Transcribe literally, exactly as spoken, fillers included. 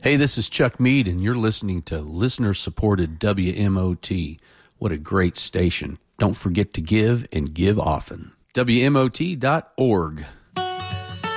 Hey, this is Chuck Mead, and you're listening to listener-supported W M O T. What a great station. Don't forget to give and give often. W M O T dot org.